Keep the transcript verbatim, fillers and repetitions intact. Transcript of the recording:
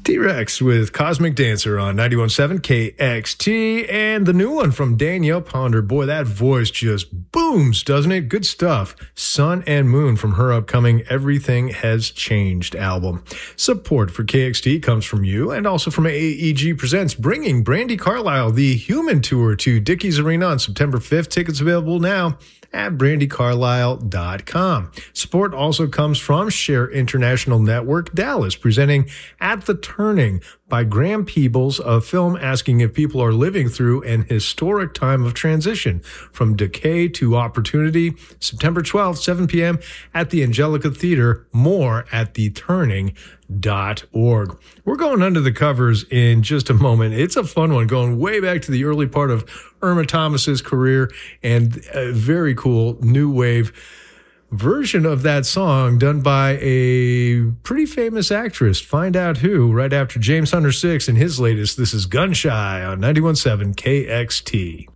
T-Rex with Cosmic Dancer on ninety-one point seven K X T, and the new one from Danielle Ponder. Boy, that voice just booms, doesn't it? Good stuff. Sun and Moon from her upcoming Everything Has Changed album. Support for K X T comes from you and also from A E G Presents, bringing Brandi Carlile, the Human Tour, to Dickies Arena on September fifth. Tickets available now at brandi carlile dot com. Support also comes from Share International Network Dallas, presenting At the Turning by Graham Peebles, a film asking if people are living through an historic time of transition from decay to opportunity. September twelfth, seven p.m. at the Angelica Theater. More at the turning dot org. We're going under the covers in just a moment. It's a fun one, going way back to the early part of Irma Thomas's career, and a very cool new wave version of that song done by a pretty famous actress. Find out who right after James Hunter six and his latest. This is Gun Shy on ninety-one point seven K X T.